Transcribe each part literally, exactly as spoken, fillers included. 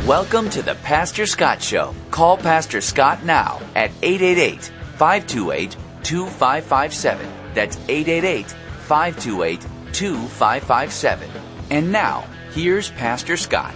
Welcome to the Pastor Scott Show. Call Pastor Scott now at eight eight eight, five two eight, two five five seven. That's eight eight eight, five two eight, two five five seven. And now, here's Pastor Scott.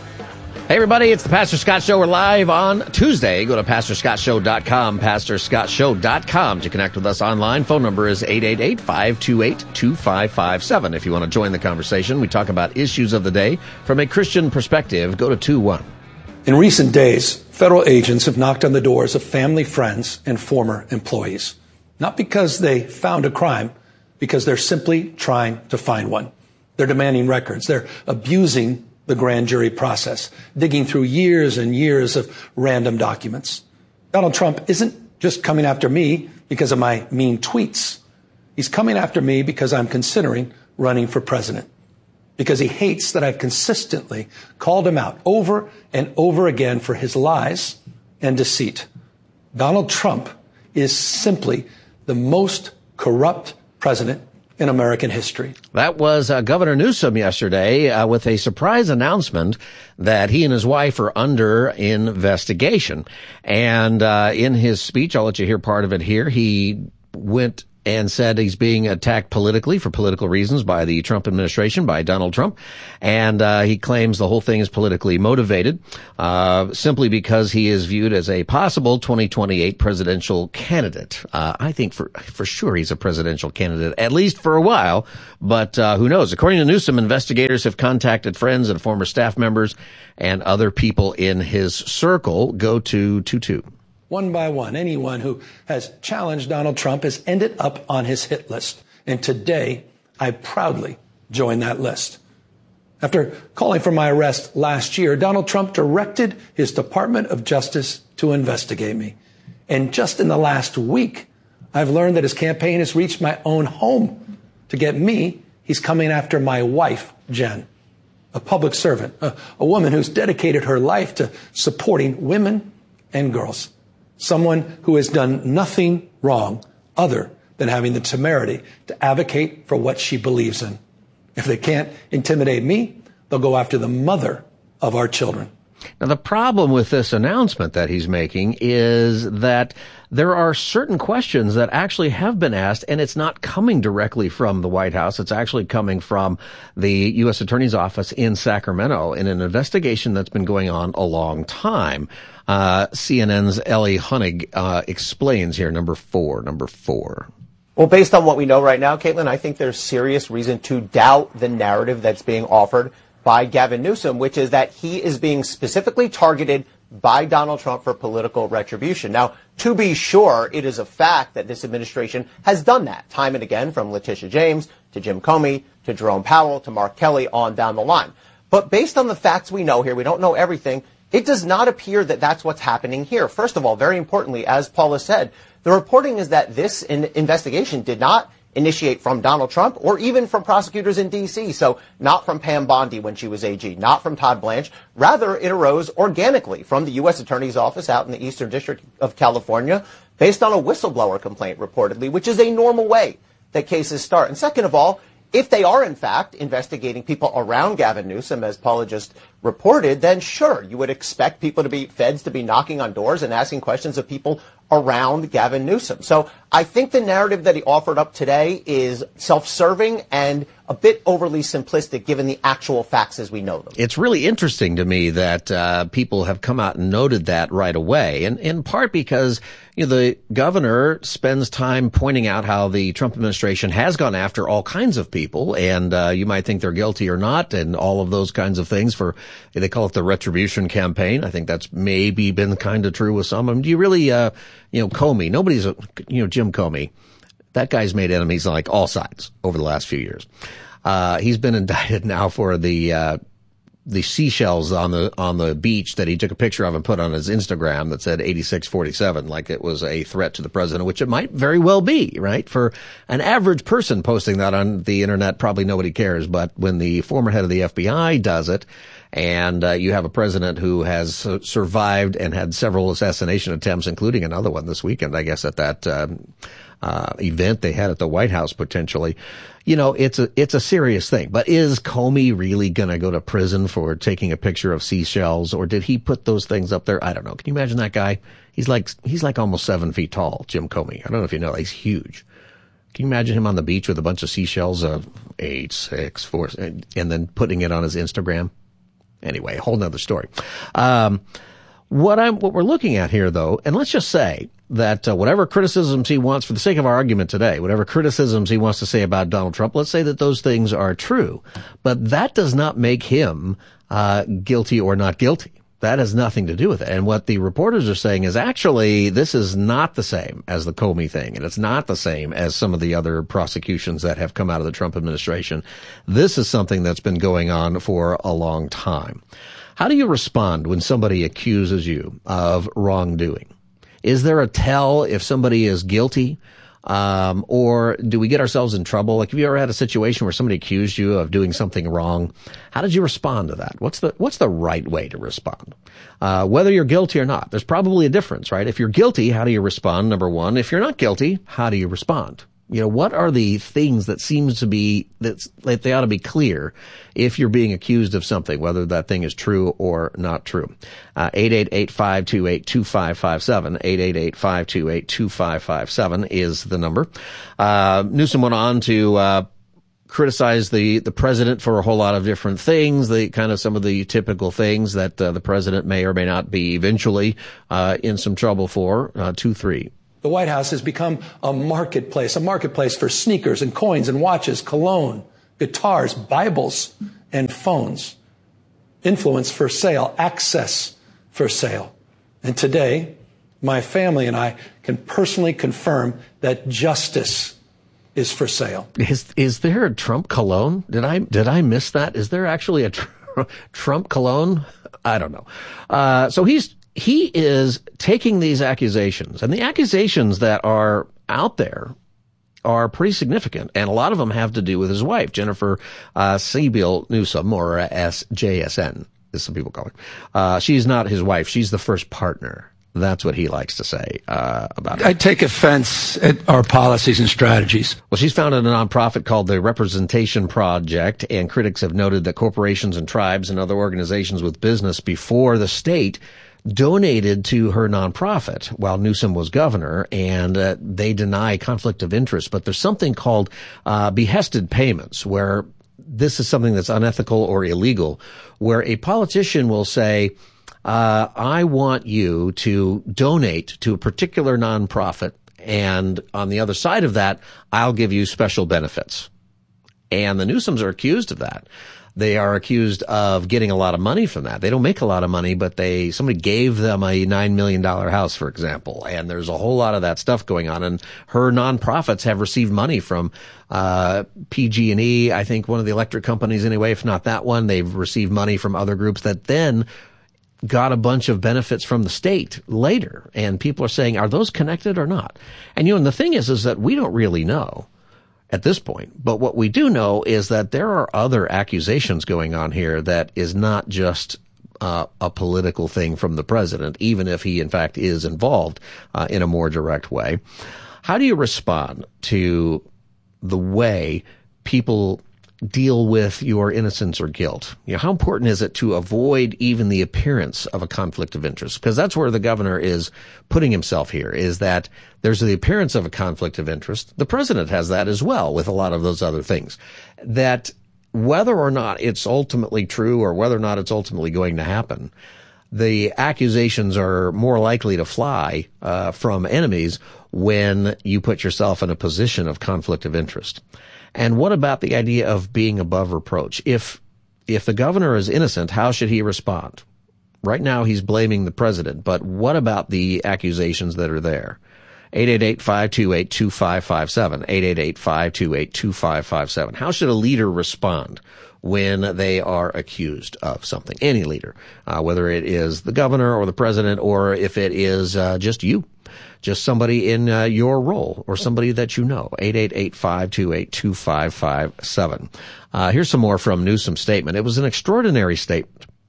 Hey, everybody, it's the Pastor Scott Show. We're live on Tuesday. Go to pastor scott show dot com, pastor scott show dot com to connect with us online. Phone number is eight eight eight, five two eight, two five five seven. If you want to join the conversation, we talk about issues of the day from a Christian perspective. Go to two one. In recent days, federal agents have knocked on the doors of family, friends, and former employees. Not because they found a crime, because they're simply trying to find one. They're demanding records. They're abusing the grand jury process, digging through years and years of random documents. Donald Trump isn't just coming after me because of my mean tweets. He's coming after me because I'm considering running for president, because he hates that I've consistently called him out over and over again for his lies and deceit. Donald Trump is simply the most corrupt president in American history. That was uh, Governor Newsom yesterday uh, with a surprise announcement that he and his wife are under investigation. And uh, in his speech, I'll let you hear part of it here, he went and said he's being attacked politically for political reasons by the Trump administration, by Donald Trump. And uh, he claims the whole thing is politically motivated, uh, simply because he is viewed as a possible twenty twenty-eight presidential candidate. Uh, I think for for sure he's a presidential candidate, at least for a while. But uh, who knows? According to Newsom, investigators have contacted friends and former staff members and other people in his circle. Go to two two. One by one, anyone who has challenged Donald Trump has ended up on his hit list. And today, I proudly join that list. After calling for my arrest last year, Donald Trump directed his Department of Justice to investigate me. And just in the last week, I've learned that his campaign has reached my own home. To get me, he's coming after my wife, Jen, a public servant, a, a woman who's dedicated her life to supporting women and girls. Someone who has done nothing wrong other than having the temerity to advocate for what she believes in. If they can't intimidate me, they'll go after the mother of our children. Now, the problem with this announcement that he's making is that there are certain questions that actually have been asked, and it's not coming directly from the White House. It's actually coming from the U S Attorney's Office in Sacramento in an investigation that's been going on a long time. Uh, C N N's Ellie Honig uh, explains here, number four, number four. Well, based on what we know right now, Caitlin, I think there's serious reason to doubt the narrative that's being offered by Gavin Newsom, which is that he is being specifically targeted by Donald Trump for political retribution. Now, to be sure, it is a fact that this administration has done that time and again, from Letitia James to Jim Comey to Jerome Powell to Mark Kelly on down the line. But based on the facts we know here, we don't know everything, it does not appear that that's what's happening here. First of all, very importantly, as Paula said, the reporting is that this in- investigation did not initiate from Donald Trump or even from prosecutors in D C. So not from Pam Bondi when she was A G, not from Todd Blanche. Rather, it arose organically from the U S Attorney's Office out in the Eastern District of California based on a whistleblower complaint, reportedly, which is a normal way that cases start. And second of all, if they are, in fact, investigating people around Gavin Newsom, as Paula just reported, then sure, you would expect people to be, feds to be knocking on doors and asking questions of people around Gavin Newsom. So I think the narrative that he offered up today is self-serving and a bit overly simplistic given the actual facts as we know them. It's really interesting to me that uh, people have come out and noted that right away, and in part because you know, the governor spends time pointing out how the Trump administration has gone after all kinds of people, and uh, you might think they're guilty or not, and all of those kinds of things for, they call it the retribution campaign. I think that's maybe been kind of true with some of them. Do you really, uh, you know, Comey, nobody's, a, you know, Jim Comey, that guy's made enemies on like all sides over the last few years. Uh, he's been indicted now for the, uh, the seashells on the, on the beach that he took a picture of and put on his Instagram that said eighty-six forty-seven, like it was a threat to the president, which it might very well be, right? For an average person posting that on the internet, probably nobody cares. But when the former head of the F B I does it, and uh, you have a president who has uh, survived and had several assassination attempts, including another one this weekend, I guess, at that um, uh, event they had at the White House potentially. You know, it's a, it's a serious thing. But is Comey really going to go to prison for taking a picture of seashells, or did he put those things up there? I don't know. Can you imagine that guy? He's like, he's like almost seven feet tall, Jim Comey. I don't know if you know, he's huge. Can you imagine him on the beach with a bunch of seashells of eight, six, four, and, and then putting it on his Instagram? Anyway, a whole nother story. Um, what I'm, what we're looking at here though, and let's just say that uh, whatever criticisms he wants, for the sake of our argument today, whatever criticisms he wants to say about Donald Trump, let's say that those things are true. But that does not make him uh guilty or not guilty. That has nothing to do with it. And what the reporters are saying is actually this is not the same as the Comey thing, and it's not the same as some of the other prosecutions that have come out of the Trump administration. This is something that's been going on for a long time. How do you respond when somebody accuses you of wrongdoing? Is there a tell if somebody is guilty? Um, or do we get ourselves in trouble? Like, have you ever had a situation where somebody accused you of doing something wrong? How did you respond to that? What's the, what's the right way to respond? Uh, whether you're guilty or not, there's probably a difference, right? If you're guilty, how do you respond? Number one. If you're not guilty, how do you respond? You know, what are the things that seems to be, that's, like they ought to be clear if you're being accused of something, whether that thing is true or not true. Uh, eight eight eight, five two eight, two five five seven, eight eight eight, five two eight, two five five seven is the number. Uh, Newsom went on to, uh, criticize the, the president for a whole lot of different things, the kind of some of the typical things that, uh, the president may or may not be eventually, uh, in some trouble for, uh, two, three. The White House has become a marketplace, a marketplace for sneakers and coins and watches, cologne, guitars, Bibles, and phones. Influence for sale, access for sale. And today, my family and I can personally confirm that justice is for sale. Is is there a Trump cologne? Did I did I miss that? Is there actually a tr- Trump cologne? I don't know. Uh, so he's he is taking these accusations, and the accusations that are out there are pretty significant, and a lot of them have to do with his wife, Jennifer uh, Siebel Newsom, or S J S N, as some people call her. Uh, she's not his wife; she's the first partner. That's what he likes to say uh, about it. I take offense at our policies and strategies. Well, she's founded a nonprofit called the Representation Project, and critics have noted that corporations and tribes and other organizations with business before the state donated to her nonprofit while Newsom was governor, and uh, they deny conflict of interest. But there's something called uh, behested payments, where this is something that's unethical or illegal, where a politician will say, uh, I want you to donate to a particular nonprofit, and on the other side of that, I'll give you special benefits. And the Newsoms are accused of that. They are accused of getting a lot of money from that. They don't make a lot of money, but they, somebody gave them a nine million dollars house, for example. And there's a whole lot of that stuff going on. And her nonprofits have received money from, uh, P G and E, I think one of the electric companies anyway, if not that one. They've received money from other groups that then got a bunch of benefits from the state later. And people are saying, are those connected or not? And you know, and the thing is, is that we don't really know at this point. But what we do know is that there are other accusations going on here that is not just uh, a political thing from the president, even if he, in fact, is involved uh, in a more direct way. How do you respond to the way people deal with your innocence or guilt? You know, how important is it to avoid even the appearance of a conflict of interest? Because that's where the governor is putting himself here, is that there's the appearance of a conflict of interest. The president has that as well with a lot of those other things. That whether or not it's ultimately true or whether or not it's ultimately going to happen, the accusations are more likely to fly uh, from enemies when you put yourself in a position of conflict of interest. And what about the idea of being above reproach? If if the governor is innocent, how should he respond? Right now he's blaming the president, but what about the accusations that are there? eight eight eight, five two eight, two five five seven, eight eight eight, five two eight, two five five seven. How should a leader respond when they are accused of something? Any leader, uh, whether it is the governor or the president, or if it is uh, just you, just somebody in uh, your role or somebody that you know. eight eight eight, five two eight, two five five seven. Uh, here's some more from Newsom's statement. It was an extraordinary statement.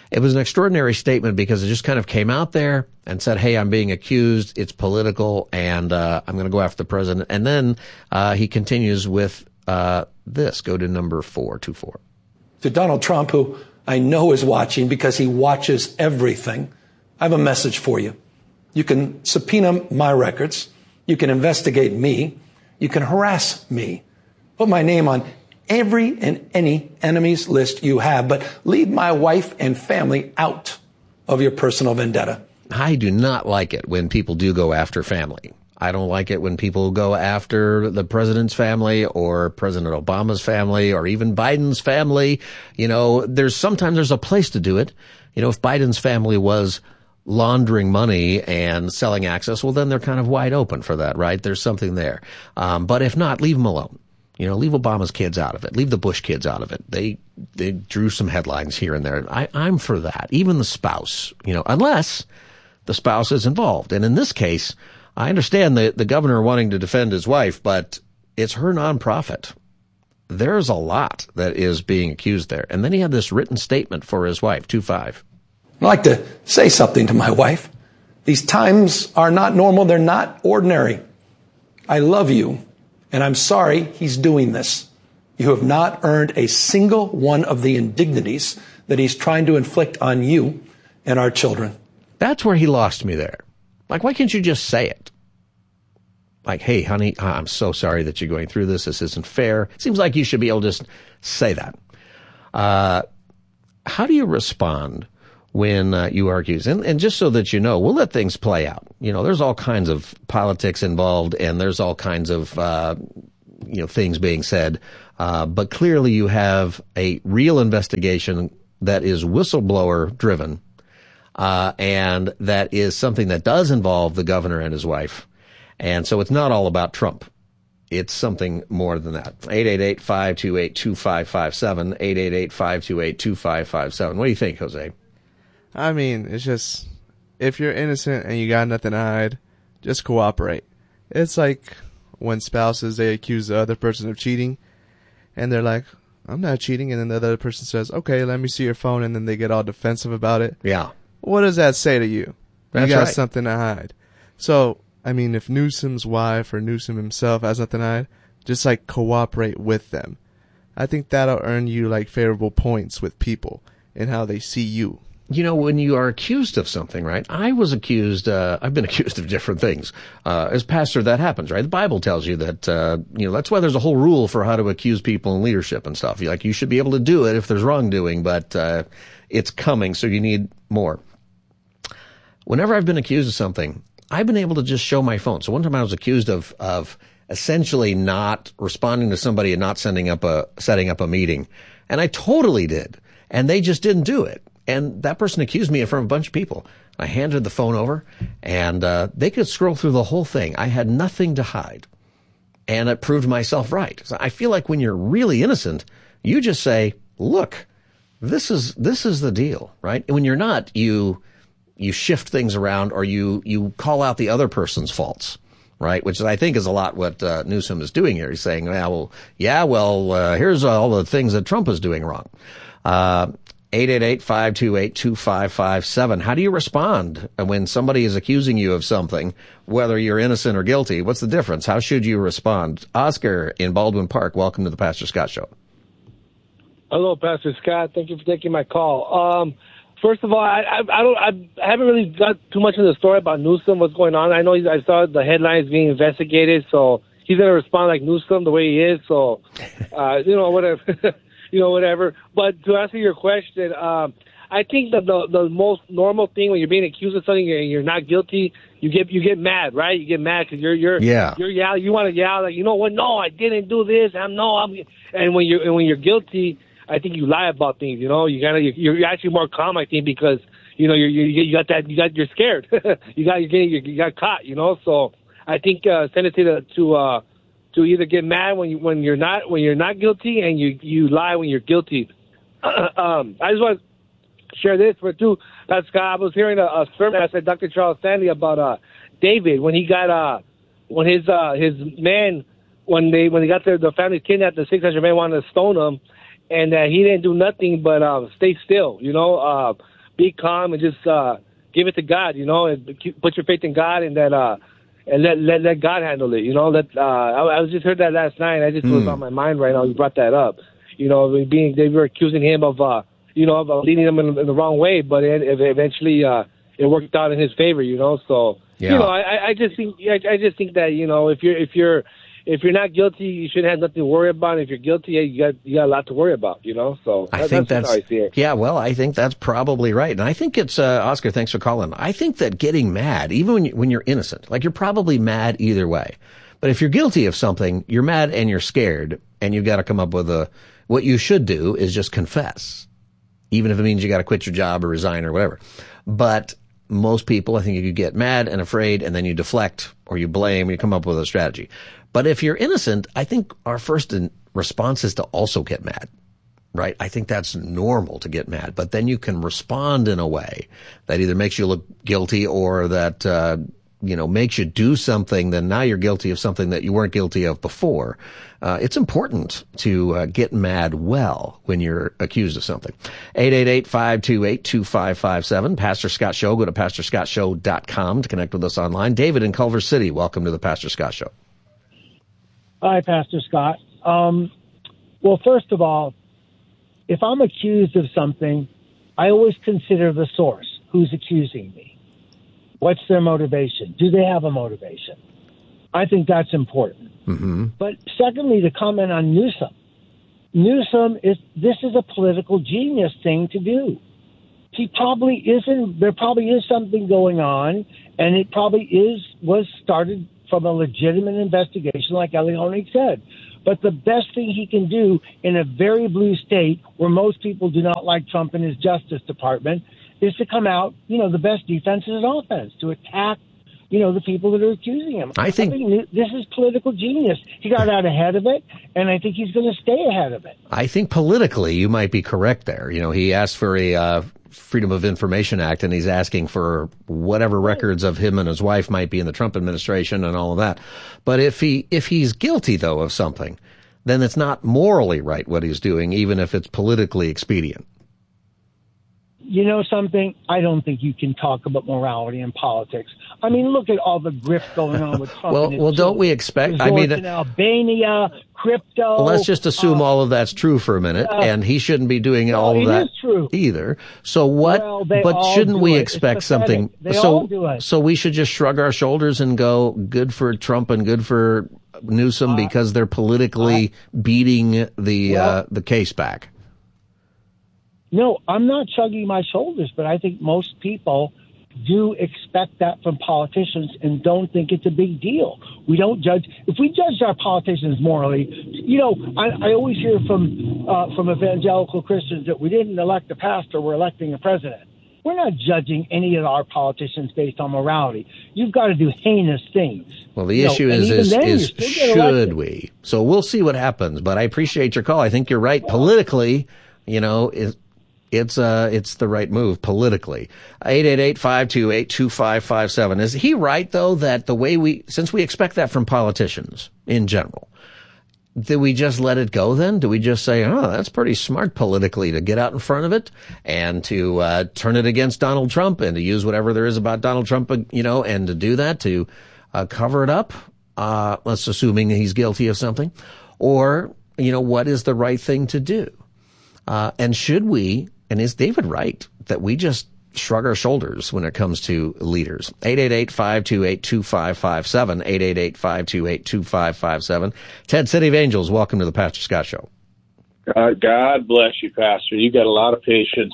It was an extraordinary statement because it just kind of came out there and said, hey, I'm being accused, it's political, and uh, I'm going to go after the president. And then uh, he continues with uh, this. Go to number four, two four. To Donald Trump, who I know is watching because he watches everything, I have a message for you. You can subpoena my records. You can investigate me. You can harass me. Put my name on every and any enemies list you have, but leave my wife and family out of your personal vendetta. I do not like it when people do go after family. I don't like it when people go after the president's family or President Obama's family or even Biden's family. You know, there's sometimes there's a place to do it. You know, if Biden's family was laundering money and selling access, well, then they're kind of wide open for that, right? There's something there. Um, but if not, leave them alone. You know, leave Obama's kids out of it. Leave the Bush kids out of it. They they drew some headlines here and there. I, I'm for that. Even the spouse, you know, unless the spouse is involved. And in this case, I understand the, the governor wanting to defend his wife, but it's her nonprofit. There's a lot that is being accused there. And then he had this written statement for his wife, two five. I'd like to say something to my wife. These times are not normal. They're not ordinary. I love you, and I'm sorry he's doing this. You have not earned a single one of the indignities that he's trying to inflict on you and our children. That's where he lost me there. Like, why can't you just say it? Like, hey, honey, I'm so sorry that you're going through this. This isn't fair. It seems like you should be able to just say that. Uh, how do you respond when uh, you are accused? And, and just so that you know, we'll let things play out. You know, there's all kinds of politics involved, and there's all kinds of, uh, you know, things being said. Uh, but clearly you have a real investigation that is whistleblower driven. Uh, and that is something that does involve the governor and his wife. And so it's not all about Trump. It's something more than that. eight eight eight, five two eight, two five five seven, eight eight eight, five two eight, two five five seven. What do you think, Jose? I mean, it's just, if you're innocent and you got nothing to hide, just cooperate. It's like when spouses, they accuse the other person of cheating, and they're like, I'm not cheating, and then the other person says, okay, let me see your phone, and then they get all defensive about it. Yeah. What does that say to you? That's you got right. something to hide. So, I mean, if Newsom's wife or Newsom himself has nothing to hide, just like cooperate with them. I think that'll earn you like favorable points with people in how they see you. You know, when you are accused of something, right? I was accused, uh, I've been accused of different things. Uh, as pastor, that happens, right? The Bible tells you that, uh, you know, that's why there's a whole rule for how to accuse people in leadership and stuff. Like, you should be able to do it if there's wrongdoing, but, uh, it's coming, so you need more. Whenever I've been accused of something, I've been able to just show my phone. So one time I was accused of, of essentially not responding to somebody and not sending up a, setting up a meeting. And I totally did. And they just didn't do it. And that person accused me in front of a bunch of people. I handed the phone over, and uh, they could scroll through the whole thing. I had nothing to hide. And it proved myself right. So I feel like when you're really innocent, you just say, look, this is this is the deal, right? And when you're not, you you shift things around, or you you call out the other person's faults, right? Which I think is a lot what uh, Newsom is doing here. He's saying, yeah, well, yeah, well, uh, here's all the things that Trump is doing wrong. Uh, eight eight eight, five two eight, two five five seven. How do you respond when somebody is accusing you of something, whether you're innocent or guilty? What's the difference? How should you respond? Oscar in Baldwin Park, welcome to the Pastor Scott Show. Hello, Pastor Scott. Thank you for taking my call. Um, first of all, I, I, I don't, I haven't really got too much of the story about Newsom. What's going on? I know he's, I saw the headlines being investigated, so he's going to respond like Newsom the way he is. So, uh, you know, whatever, you know, whatever. But to answer your question, um, I think that the the most normal thing when you're being accused of something and you're not guilty, you get you get mad, right? You get mad because you're you're yeah. you're yell, you want to yell like, you know what? No, I didn't do this. I'm no, I'm. And when you're and when you're guilty, I think you lie about things. You know, you gotta you're, you're actually more calm, I think, because you know you you you got that you got you're scared. you got you're getting you got caught. You know, so I think uh, send it to to uh, to either get mad when you when you're not when you're not guilty, and you you lie when you're guilty. um, I just want to share this for two. That's I was hearing a, a sermon I said Doctor Charles Stanley about uh, David when he got uh when his uh his men when they when they got their the family kidnapped, the six hundred men wanted to stone him. And uh, he didn't do nothing but uh, stay still, you know. Uh, be calm and just uh, give it to God, you know, and put your faith in God, and then uh, and let, let let God handle it, you know. Let uh, I, I was just heard that last night. I just mm. was on my mind right now. You brought that up, you know, being they were accusing him of uh, you know, of leading them in, in the wrong way, but it, it eventually uh, it worked out in his favor, you know. So yeah. you know, I, I just think I, I just think that, you know, if you're if you're If you're not guilty, you shouldn't have nothing to worry about. If you're guilty, you got you got a lot to worry about, you know. So I think that's, that's how I see it. Yeah. Well, I think that's probably right, and I think it's uh, Oscar. Thanks for calling. I think that getting mad, even when you, when you're innocent, like you're probably mad either way. But if you're guilty of something, you're mad and you're scared, and you've got to come up with a. What you should do is just confess, even if it means you got to quit your job or resign or whatever. But most people, I think, you get mad and afraid, and then you deflect or you blame, and you come up with a strategy. But if you're innocent, I think our first response is to also get mad, right? I think that's normal to get mad, but then you can respond in a way that either makes you look guilty or that, uh, you know, makes you do something. Then now you're guilty of something that you weren't guilty of before. Uh, it's important to uh, get mad well when you're accused of something. eight eight eight, five two eight, two five five seven. Pastor Scott Show. Go to pastor scott show dot com to connect with us online. David in Culver City, welcome to the Pastor Scott Show. Hi, Pastor Scott. Um, well, first of all, if I'm accused of something, I always consider the source. Who's accusing me? What's their motivation? Do they have a motivation? I think that's important. Mm-hmm. But secondly, to comment on Newsom. Newsom, is this is a political genius thing to do. He probably isn't, there probably is something going on, and it probably is, was started from a legitimate investigation, like Eli Honig said. But the best thing he can do in a very blue state where most people do not like Trump and his Justice Department is to come out, you know, the best defense is an offense, to attack, you know, the people that are accusing him. I think, I think this is political genius. He got out ahead of it, and I think he's going to stay ahead of it. I think politically you might be correct there. You know, he asked for a uh, Freedom of Information Act, and he's asking for whatever records of him and his wife might be in the Trump administration and all of that. But if he if he's guilty, though, of something, then it's not morally right what he's doing, even if it's politically expedient. You know something? I don't think you can talk about morality in politics. I mean, look at all the grift going on with Trump. well, well, don't we expect? I mean, in Albania, crypto. Well, let's just assume uh, all of that's true for a minute, uh, and he shouldn't be doing no, all of that is true. either. So what? Well, but shouldn't we it. expect something? They so, all do it. so we should just shrug our shoulders and go, "Good for Trump and good for Newsom," uh, because they're politically uh, beating the well, uh, the case back. No, I'm not shrugging my shoulders, but I think most people do expect that from politicians and don't think it's a big deal. We don't judge. If we judged our politicians morally, you know, I, I always hear from uh, from evangelical Christians that we didn't elect a pastor, we're electing a president. We're not judging any of our politicians based on morality. You've got to do heinous things. Well, the you issue know, is, is, then, is should we? So we'll see what happens, but I appreciate your call. I think you're right. Politically, you know, is It's uh, it's the right move politically. eight eight eight, five two eight, two five five seven. Is he right, though, that the way we, since we expect that from politicians in general, do we just let it go then? Do we just say, oh, that's pretty smart politically to get out in front of it and to uh, turn it against Donald Trump and to use whatever there is about Donald Trump, you know, and to do that, to uh, cover it up, uh, let's assuming he's guilty of something? Or, you know, what is the right thing to do? Uh, and should we, and is David right, that we just shrug our shoulders when it comes to leaders? eight eight eight, five two eight, two five five seven, eight eight eight, five two eight, two five five seven. Ted, City of Angels, welcome to the Pastor Scott Show. Uh, God bless you, Pastor. You got a lot of patience.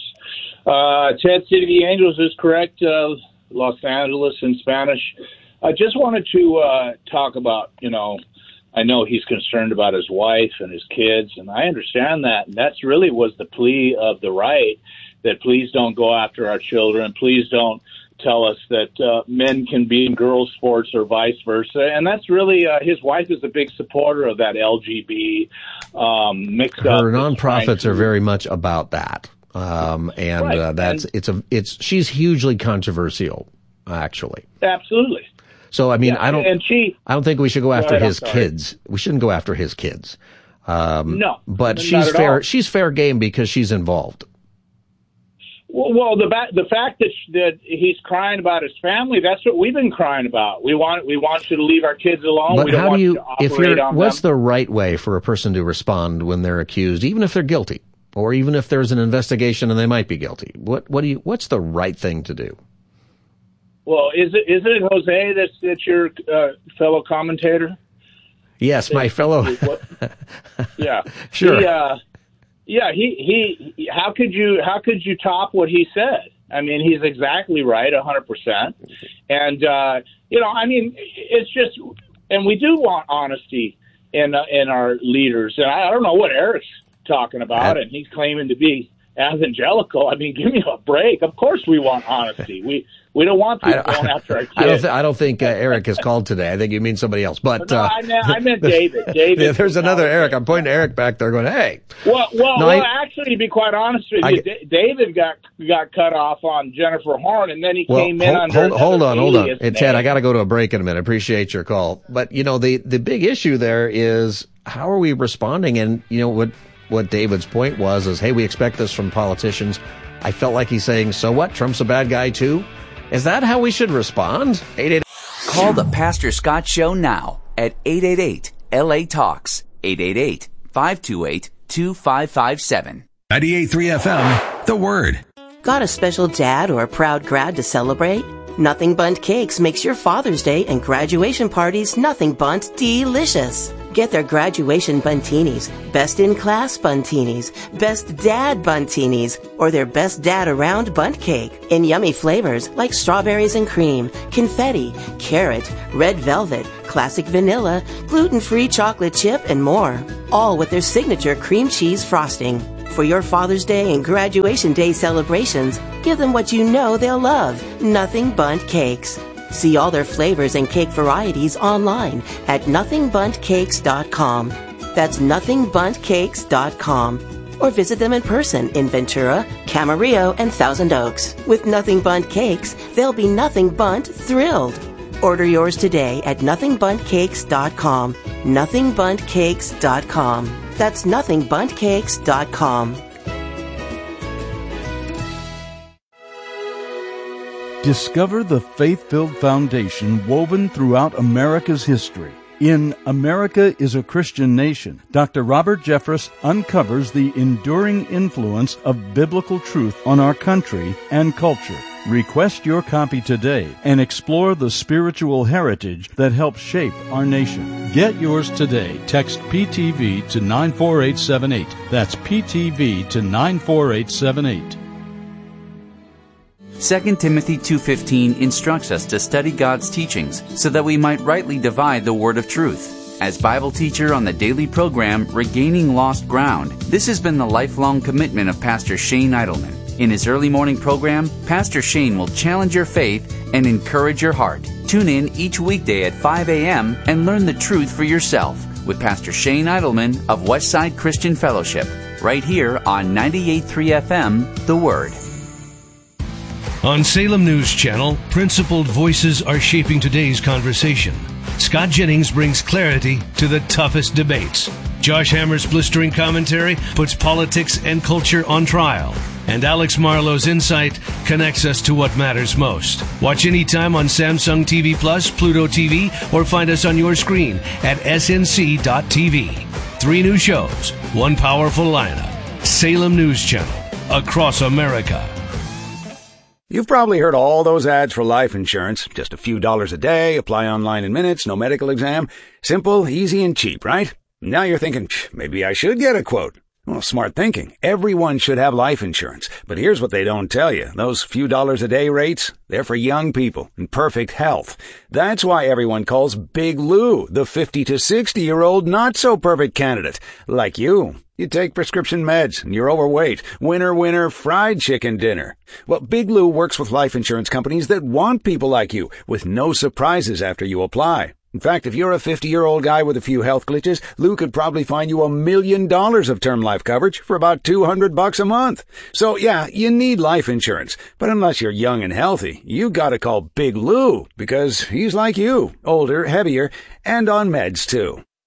Uh, Ted, City of the Angels is correct, uh, Los Angeles in Spanish. I just wanted to uh, talk about, you know, I know he's concerned about his wife and his kids, and I understand that. And that's really was the plea of the right, that please don't go after our children. Please don't tell us that uh, men can be in girls' sports or vice versa. And that's really, uh, his wife is a big supporter of that L G B um, mixed Her up. Her nonprofits are very much about that. Um, and right. uh, that's, and, it's a, it's, she's hugely controversial, actually. Absolutely. So, I mean, yeah, I don't, and she, I don't think we should go after ahead, his kids. We shouldn't go after his kids. Um, no, but not she's at fair, all. she's fair game because she's involved. Well, the ba- the fact that that he's crying about his family, that's what we've been crying about. We want we want you to leave our kids alone. But we don't how want do you, you to if operate you're, on what's them. the right way for a person to respond when they're accused, even if they're guilty, or even if there's an investigation and they might be guilty? What what do you? What's the right thing to do? Well, is it is it Jose that's that's your uh, fellow commentator? Yes, my fellow. Yeah, sure. He, uh, yeah, he, he. How could you how could you top what he said? I mean, he's exactly right, a hundred percent. And uh, you know, I mean, it's just, and we do want honesty in uh, in our leaders. And I, I don't know what Eric's talking about, and he's claiming to be evangelical. I mean, give me a break. Of course, we want honesty. We we don't want people I, going after our kids. I don't, th- I don't think uh, Eric is called today. I think you mean somebody else. But no, uh, I, meant, I meant David. David. Yeah, there's another Eric. I'm pointing to Eric back there, going, "Hey." Well, well, no, well. I, actually, to be quite honest with I, you, D- David got got cut off on Jennifer Horn, and then he well, came in hold, under hold, hold on, hold on. alias Hey, name. Ted, I got to go to a break in a minute. Appreciate your call, but you know the the big issue there is how are we responding? And you know what what David's point was is, hey, we expect this from politicians. I felt like he's saying, so what? Trump's a bad guy too. Is that how we should respond? eight eight eight Call the Pastor Scott Show now at eight eight eight L A Talks, eight eight eight, five two eight, two five five seven. ninety-eight point three F M, The Word. Got a special dad or a proud grad to celebrate? Nothing Bundt Cakes makes your Father's Day and graduation parties nothing but delicious. Get their graduation buntinis, best in class buntinis, best dad buntinis, or their best dad around Bundt cake in yummy flavors like strawberries and cream, confetti, carrot, red velvet, classic vanilla, gluten-free chocolate chip, and more. All with their signature cream cheese frosting. For your Father's Day and graduation day celebrations, give them what you know they'll love. Nothing Bundt Cakes. See all their flavors and cake varieties online at nothing bundt cakes dot com. That's nothing bundt cakes dot com. Or visit them in person in Ventura, Camarillo, and Thousand Oaks. With Nothing Bundt Cakes, they'll be nothing but thrilled. Order yours today at nothing bundt cakes dot com. nothing bundt cakes dot com. That's nothing bundt cakes dot com. Discover the faith-filled foundation woven throughout America's history. In America is a Christian Nation, Doctor Robert Jeffress uncovers the enduring influence of biblical truth on our country and culture. Request your copy today and explore the spiritual heritage that helps shape our nation. Get yours today. Text P T V to nine four eight seven eight. That's P T V to nine four eight seven eight. Second Timothy two fifteen instructs us to study God's teachings so that we might rightly divide the word of truth. As Bible teacher on the daily program, Regaining Lost Ground, this has been the lifelong commitment of Pastor Shane Idleman. In his early morning program, Pastor Shane will challenge your faith and encourage your heart. Tune in each weekday at five a.m. and learn the truth for yourself with Pastor Shane Idleman of Westside Christian Fellowship, right here on ninety-eight point three F M, The Word. On Salem News Channel, principled voices are shaping today's conversation. Scott Jennings brings clarity to the toughest debates. Josh Hammer's blistering commentary puts politics and culture on trial. And Alex Marlowe's insight connects us to what matters most. Watch anytime on Samsung T V Plus, Pluto T V, or find us on your screen at S N C dot T V. Three new shows, one powerful lineup. Salem News Channel, across America. You've probably heard all those ads for life insurance. Just a few dollars a day, apply online in minutes, no medical exam. Simple, easy, and cheap, right? Now you're thinking, maybe I should get a quote. Well, smart thinking. Everyone should have life insurance. But here's what they don't tell you. Those few dollars a day rates, they're for young people in perfect health. That's why everyone calls Big Lou the fifty to sixty-year-old not-so-perfect candidate. Like you. You take prescription meds, and you're overweight. Winner, winner, fried chicken dinner. Well, Big Lou works with life insurance companies that want people like you, with no surprises after you apply. In fact, if you're a fifty-year-old guy with a few health glitches, Lou could probably find you a million dollars of term life coverage for about two hundred bucks a month. So, yeah, you need life insurance. But unless you're young and healthy, you gotta call Big Lou, because he's like you, older, heavier, and on meds, too.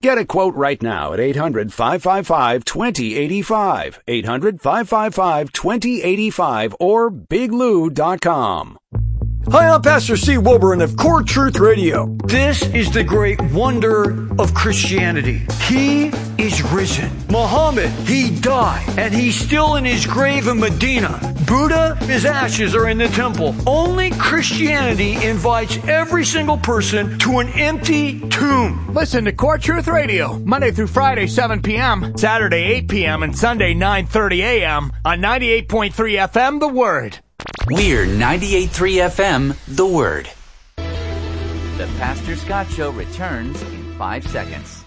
Get a quote right now at eight hundred, five five five, two zero eight five, eight hundred, five five five, two zero eight five, or big lou dot com. Hi, I'm Pastor Steve Wilburn of Core Truth Radio. This is the great wonder of Christianity. He is risen. Muhammad, he died, and he's still in his grave in Medina. Buddha, his ashes are in the temple. Only Christianity invites every single person to an empty tomb. Listen to Core Truth Radio, Monday through Friday, seven p.m., Saturday, eight p.m., and Sunday, nine thirty a.m. on ninety-eight point three F M, The Word. We're ninety-eight point three F M, The Word. The Pastor Scott Show returns in five seconds.